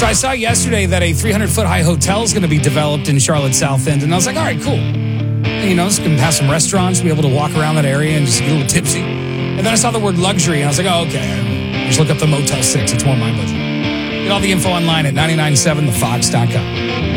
So I saw yesterday that a 300-foot high hotel is going to be developed in Charlotte South End, and I was like, all right, cool. You know, it's going to pass some restaurants, be able to walk around that area and just get a little tipsy. And then I saw the word luxury, and I was like, oh, okay. Just look up the Motel 6. It's more my budget. Get all the info online at 997thefox.com.